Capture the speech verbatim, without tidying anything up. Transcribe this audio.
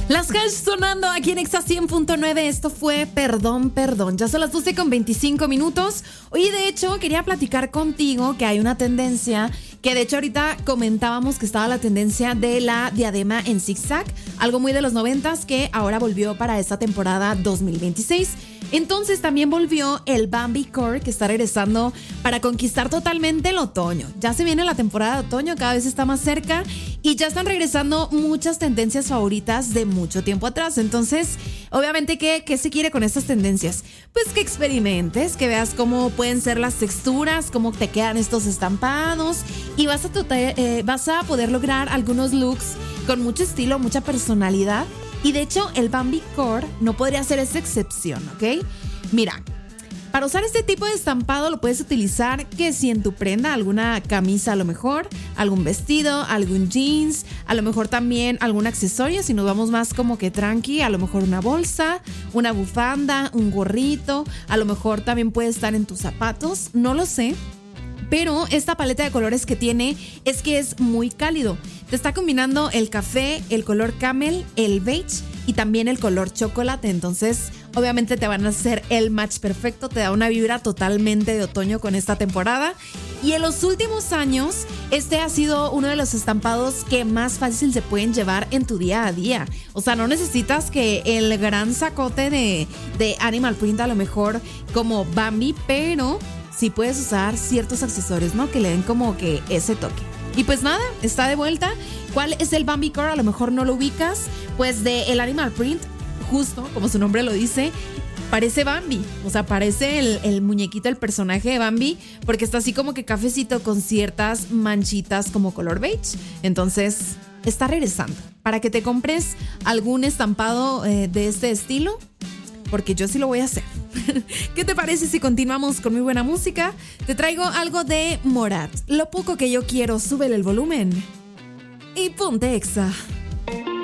Las hash sonando aquí en Exa cien punto nueve. Esto fue Perdón, Perdón. Ya son las doce con veinticinco minutos. Oye, de hecho, quería platicar contigo que hay una tendencia que de hecho ahorita comentábamos que estaba la tendencia de la diadema en zigzag, algo muy de los noventas que ahora volvió para esta temporada dos mil veintiséis. Entonces también volvió el Bambi Core, que está regresando para conquistar totalmente el otoño. Ya se viene la temporada de otoño, cada vez está más cerca y ya están regresando muchas tendencias favoritas de mucho tiempo atrás. Entonces, obviamente, ¿qué, qué se quiere con estas tendencias? Pues que experimentes, que veas cómo pueden ser las texturas, cómo te quedan estos estampados y vas a, eh, vas a poder lograr algunos looks con mucho estilo, mucha personalidad. Y de hecho, el Bambi Core no podría ser esa excepción, ¿ok? Mira, para usar este tipo de estampado lo puedes utilizar que si en tu prenda, alguna camisa a lo mejor, algún vestido, algún jeans, a lo mejor también algún accesorio, si nos vamos más como que tranqui, a lo mejor una bolsa, una bufanda, un gorrito, a lo mejor también puede estar en tus zapatos, no lo sé. Pero esta paleta de colores que tiene es que es muy cálido. Te está combinando el café, el color camel, el beige y también el color chocolate. Entonces, obviamente te van a hacer el match perfecto. Te da una vibra totalmente de otoño con esta temporada. Y en los últimos años, este ha sido uno de los estampados que más fácil se pueden llevar en tu día a día. O sea, no necesitas que el gran sacote de, de Animal Print a lo mejor como Bambi, pero sí puedes usar ciertos accesorios, ¿no? Que le den como que ese toque. Y pues nada, está de vuelta. ¿Cuál es el Bambi Core? A lo mejor no lo ubicas. Pues de el Animal Print, justo como su nombre lo dice, parece Bambi. O sea, parece el, el muñequito, el personaje de Bambi, porque está así como que cafecito con ciertas manchitas como color beige. Entonces, está regresando. Para que te compres algún estampado eh, de este estilo, porque yo sí lo voy a hacer. ¿Qué te parece si continuamos con muy buena música? Te traigo algo de Morat. Lo poco que yo quiero, súbele el volumen y ponte Exa.